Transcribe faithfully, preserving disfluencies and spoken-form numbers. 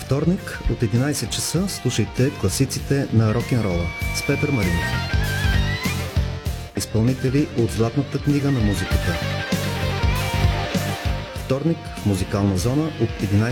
Вторник от единайсет часа слушайте класиците на рок-н-рола с Петър Маринов. Изпълнители от Златната книга на музиката. Вторник в Музикална зона от единайсет